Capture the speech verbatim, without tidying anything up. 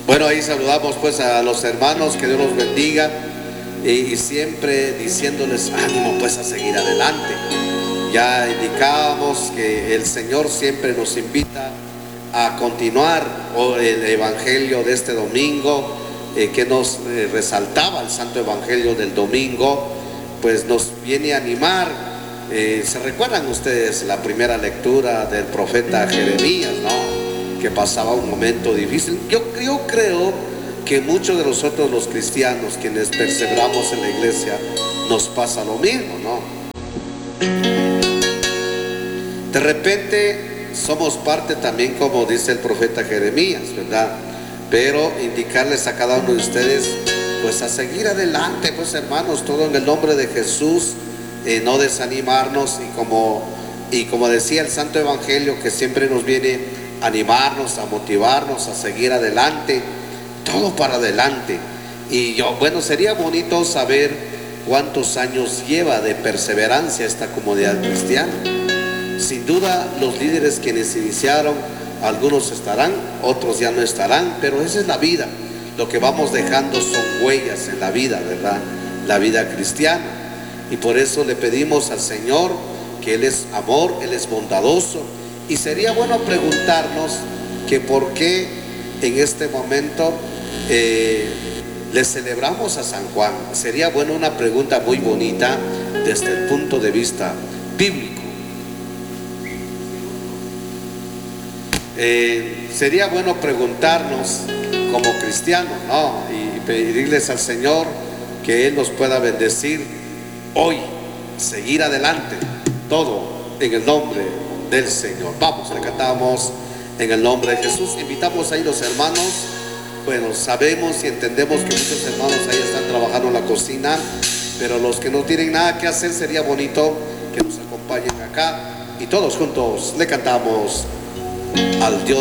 Bueno, ahí saludamos pues a los hermanos, que Dios los bendiga, y, y siempre diciéndoles ánimo pues a seguir adelante. Ya indicábamos que el Señor siempre nos invita a continuar el evangelio de este domingo, eh, que nos eh, resaltaba el santo evangelio del domingo, pues nos viene a animar. Eh, ¿se recuerdan ustedes la primera lectura del profeta Jeremías, no? Que pasaba un momento difícil. Yo, yo creo que muchos de nosotros los cristianos, quienes perseveramos en la iglesia, nos pasa lo mismo, ¿no? De repente somos parte también, como dice el profeta Jeremías, ¿verdad? Pero indicarles a cada uno de ustedes pues a seguir adelante, pues hermanos, todo en el nombre de Jesús, eh, no desanimarnos, y como, y como decía el santo evangelio, que siempre nos viene a animarnos, a motivarnos a seguir adelante, todo para adelante. Y yo, bueno, sería bonito saber cuántos años lleva de perseverancia esta comunidad cristiana. Sin duda los líderes quienes iniciaron, algunos estarán, otros ya no estarán, pero esa es la vida. Lo que vamos dejando son huellas en la vida, ¿verdad? La vida cristiana. Y por eso le pedimos al Señor, que Él es amor, Él es bondadoso. Y sería bueno preguntarnos que por qué en este momento eh, le celebramos a San Juan. Sería bueno una pregunta muy bonita desde el punto de vista bíblico. Eh, sería bueno preguntarnos como cristianos, ¿no? Y pedirles al Señor que Él nos pueda bendecir hoy, seguir adelante, todo en el nombre del Señor. Vamos, le cantamos en el nombre de Jesús. Invitamos ahí los hermanos. Bueno, sabemos y entendemos que muchos hermanos ahí están trabajando en la cocina, pero los que no tienen nada que hacer, sería bonito que nos acompañen acá y todos juntos le cantamos al Dios